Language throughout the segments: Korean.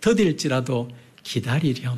더딜지라도 기다리렴.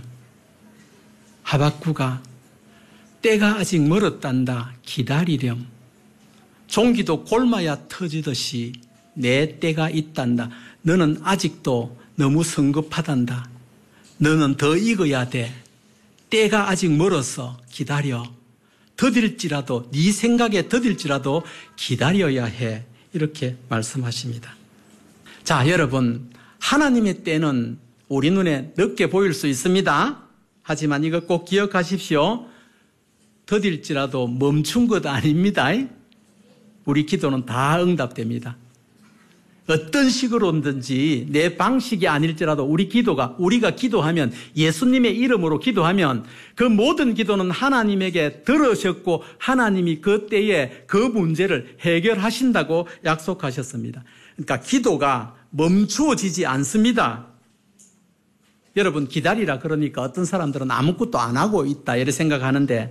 하박구가 때가 아직 멀었단다. 기다리렴. 종기도 골마야 터지듯이 내 때가 있단다. 너는 아직도 너무 성급하단다. 너는 더 익어야 돼. 때가 아직 멀어서 기다려. 더딜지라도 네 생각에 더딜지라도 기다려야 해. 이렇게 말씀하십니다. 자, 여러분, 하나님의 때는 우리 눈에 늦게 보일 수 있습니다. 하지만 이거 꼭 기억하십시오. 더딜지라도 멈춘 것 아닙니다. 우리 기도는 다 응답됩니다. 어떤 식으로든지 내 방식이 아닐지라도 우리가 기도하면, 예수님의 이름으로 기도하면 그 모든 기도는 하나님에게 들으셨고 하나님이 그 때에 그 문제를 해결하신다고 약속하셨습니다. 그러니까 기도가 멈추어지지 않습니다. 여러분, 기다리라 그러니까 어떤 사람들은 아무것도 안 하고 있다 이렇게 생각하는데,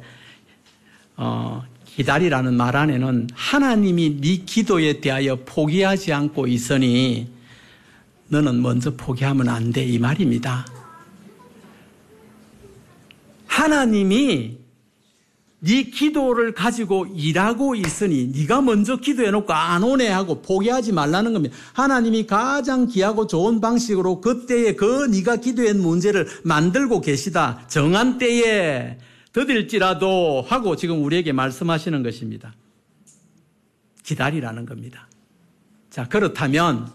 기다리라는 말 안에는 하나님이 네 기도에 대하여 포기하지 않고 있으니 너는 먼저 포기하면 안 돼, 이 말입니다. 하나님이 네 기도를 가지고 일하고 있으니 네가 먼저 기도해놓고 안 오네 하고 포기하지 말라는 겁니다. 하나님이 가장 귀하고 좋은 방식으로 그때에 네가 기도한 문제를 만들고 계시다. 정한 때에 더딜지라도 하고 지금 우리에게 말씀하시는 것입니다. 기다리라는 겁니다. 자, 그렇다면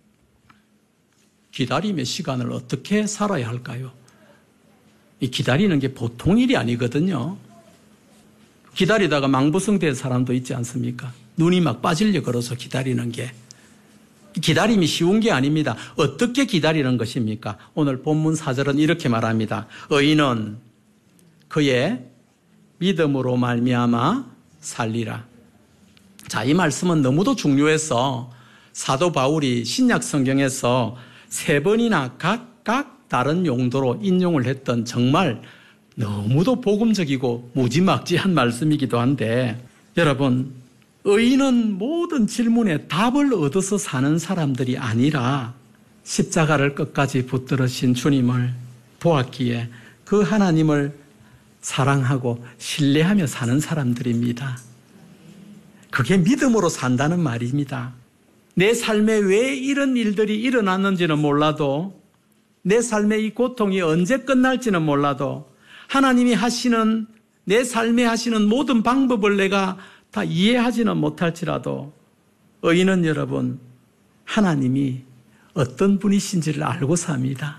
기다림의 시간을 어떻게 살아야 할까요? 이 기다리는 게 보통 일이 아니거든요. 기다리다가 망부성된 사람도 있지 않습니까? 눈이 막 빠지려 걸어서 기다리는 게. 기다림이 쉬운 게 아닙니다. 어떻게 기다리는 것입니까? 오늘 본문 4절은 이렇게 말합니다. 의인은 그의 믿음으로 말미암아 살리라. 자, 이 말씀은 너무도 중요해서 사도 바울이 신약 성경에서 3번이나 각각 다른 용도로 인용을 했던 정말 너무도 복음적이고 무지막지한 말씀이기도 한데, 여러분, 의인은 모든 질문에 답을 얻어서 사는 사람들이 아니라 십자가를 끝까지 붙들으신 주님을 보았기에 그 하나님을 사랑하고 신뢰하며 사는 사람들입니다. 그게 믿음으로 산다는 말입니다. 내 삶에 왜 이런 일들이 일어났는지는 몰라도, 내 삶의 이 고통이 언제 끝날지는 몰라도, 하나님이 하시는, 내 삶에 하시는 모든 방법을 내가 다 이해하지는 못할지라도, 의인은 여러분, 하나님이 어떤 분이신지를 알고 삽니다.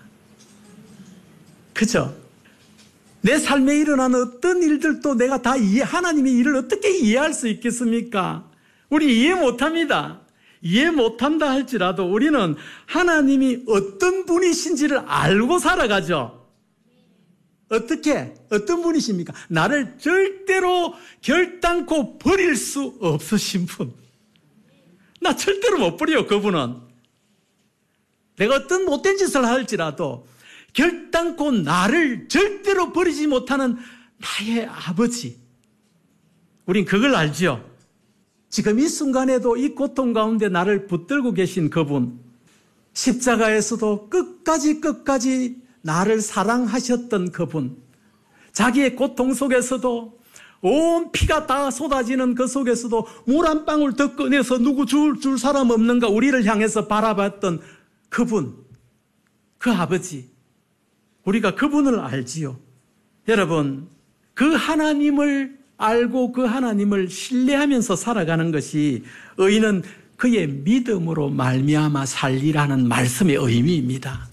그죠? 내 삶에 일어나는 어떤 일들도 내가 다 하나님의 일을 어떻게 이해할 수 있겠습니까? 우리 이해 못합니다. 이해 못한다 할지라도 우리는 하나님이 어떤 분이신지를 알고 살아가죠. 어떻게? 어떤 분이십니까? 나를 절대로 결단코 버릴 수 없으신 분. 나 절대로 못 버려요, 그분은. 내가 어떤 못된 짓을 할지라도 결단코 나를 절대로 버리지 못하는 나의 아버지. 우린 그걸 알죠. 지금 이 순간에도 이 고통 가운데 나를 붙들고 계신 그분, 십자가에서도 끝까지 나를 사랑하셨던 그분, 자기의 고통 속에서도 온 피가 다 쏟아지는 그 속에서도 물 한 방울 더 꺼내서 누구 줄 사람 없는가 우리를 향해서 바라봤던 그분, 그 아버지, 우리가 그분을 알지요. 여러분, 그 하나님을 알고 그 하나님을 신뢰하면서 살아가는 것이 의인은 그의 믿음으로 말미암아 살리라는 말씀의 의미입니다.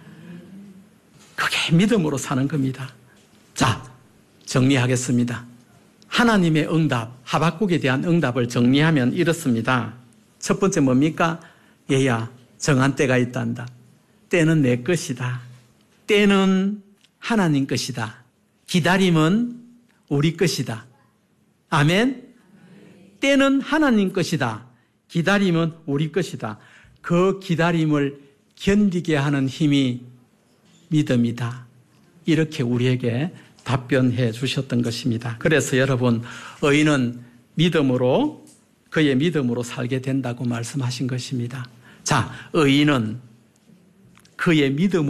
그게 믿음으로 사는 겁니다. 자, 정리하겠습니다. 하나님의 응답, 하박국에 대한 응답을 정리하면 이렇습니다. 첫 번째 뭡니까? 얘야, 정한 때가 있단다. 때는 내 것이다. 때는 하나님 것이다. 기다림은 우리 것이다. 아멘? 때는 하나님 것이다. 기다림은 우리 것이다. 그 기다림을 견디게 하는 힘이 믿음이다. 이렇게 우리에게 답변해 주셨던 것입니다. 그래서 여러분, 의인은 믿음으로, 그의 믿음으로 살게 된다고 말씀하신 것입니다. 자, 의인은 그의 믿음으로